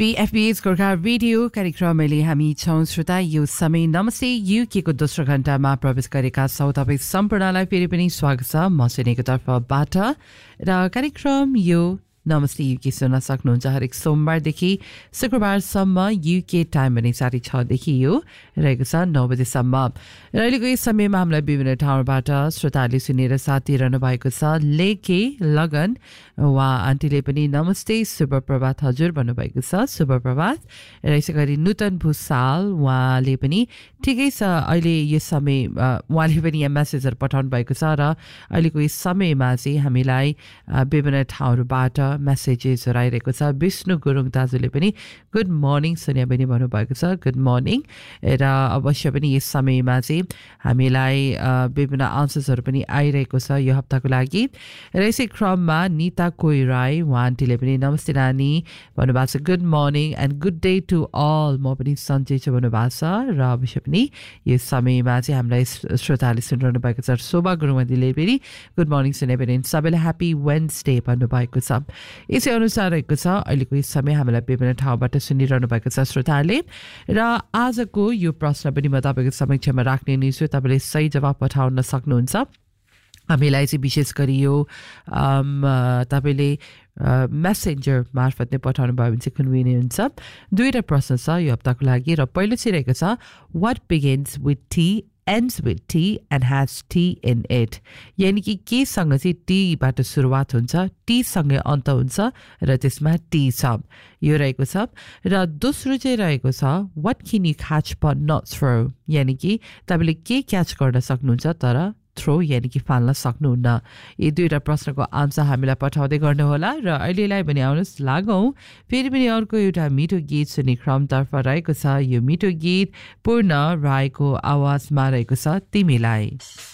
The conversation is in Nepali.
BFB's गोर्खा रेडियो कार्यक्रमले हामी छौं श्रोता यो समय नमस्ते युके को दोस्रो घण्टामा प्रवेश गरेका छौं तपाई सम्पूर्णलाई फेरि पनि स्वागत छ म सुनेको तर्फबाट र कार्यक्रम यो नमस्ते युके सुन्न सक्नुहुन्छ हरेक सोमबारदेखि शुक्रबारसम्म युके टाइम भने 6:30 देखि यो रहेको छ 9 बजेसम्म र अहिलेको यस समयमा हामीलाई विभिन्न ठाउँबाट श्रोताहरूले सुनेर साथ दिइरहनु भएको छ लेके लगन उहाँ आन्टीले पनि नमस्ते शुभ प्रभात हजुर भन्नुभएको छ शुभ प्रभात र यसै गरी नूतन भूषाल उहाँले पनि ठिकै छ अहिले यस समय उहाँले पनि यहाँ मेसेजहरू पठाउनु भएको छ र अहिलेको यस समयमा चाहिँ हामीलाई विभिन्न ठाउँबाट मेसेजेसहरू आइरहेको छ विष्णु गुरुङ दाजुले पनि गुड मर्निङ सोनिया बहिनी भन्नुभएको छ गुड मर्निङ र अवश्य पनि यस समयमा चाहिँ हामीलाई विभिन्न आन्सर्सहरू पनि आइरहेको छ यो हप्ताको लागि र यसै क्रममा निता कोइराई उहाँ आन्टीले पनि नमस्ते नानी भन्नुभएको छ good morning and good day to all म पनि सन्चै छु भन्नुभएको छ र अवश्य पनि यस समयमा चाहिँ हामीलाई श्रोताहरूले सुनिरहनु भएको छ शोभा गुरुङले पनि गुड मर्निङ सोनिया बहिनी सबैलाई ह्याप्पी वेन्सडे भन्नुभएको छ यसै अनुसार रहेको छ अहिलेको यस समय हामीलाई विभिन्न ठाउँबाट सुनिरहनु भएको छ श्रोताहरूले र आजको यो प्रश्न पनि म तपाईँको समक्षमा राख्ने नै छु तपाईँले सही जवाब पठाउन सक्नुहुन्छ हामीलाई चाहिँ विशेष गरी यो तपाईँले मेसेन्जर मार्फत नै पठाउनु भयो भने चाहिँ कन्भिनियन्ट हुन्छ दुईवटा प्रश्न छ यो हप्ताको लागि र पहिलो चाहिँ रहेको छ what begins with T ends with T and has T in it यानी कि केसँग चाहिँ टीबाट सुरुवात हुन्छ टी सँगै अन्त हुन्छ र त्यसमा टी छ यो रहेको छ र दोस्रो चाहिँ रहेको छ what can you catch but not throw यानी कि तपाईले के क्याच गर्न सक्नुहुन्छ तर थ्रो यानी कि फाल्न सक्नुहुन्न यी दुईवटा प्रश्नको आन्सर हामीलाई पठाउँदै गर्नुहोला र अहिलेलाई पनि आउनुहोस् लागौँ फेरि पनि अर्को एउटा मिठो गीत सुन्ने क्रमतर्फ रहेको छ यो मिठो गीत पूर्ण राईको आवाजमा रहेको छ तिमीलाई